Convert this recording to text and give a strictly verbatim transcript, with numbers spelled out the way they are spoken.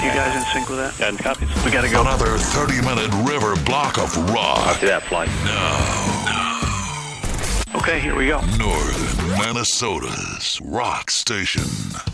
You guys in sync with that? And copies. We gotta go. Another thirty-minute river block of rock. Copy that flight. Now, Okay, here we go. Northern Minnesota's rock station.